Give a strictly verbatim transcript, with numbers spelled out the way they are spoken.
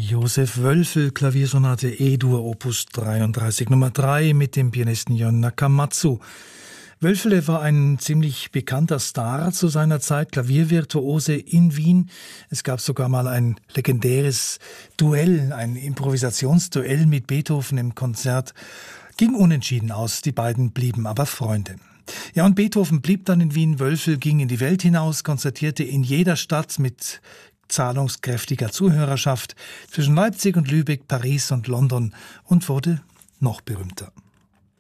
Josef Wölfel, Klaviersonate E-Dur, Opus dreiunddreißig, Nummer drei mit dem Pianisten Jon Nakamatsu. Wölfel war ein ziemlich bekannter Star zu seiner Zeit, Klaviervirtuose in Wien. Es gab sogar mal ein legendäres Duell, ein Improvisationsduell mit Beethoven im Konzert. Ging unentschieden aus, die beiden blieben aber Freunde. Ja, und Beethoven blieb dann in Wien, Wölfel ging in die Welt hinaus, konzertierte in jeder Stadt mit zahlungskräftiger Zuhörerschaft zwischen Leipzig und Lübeck, Paris und London und wurde noch berühmter.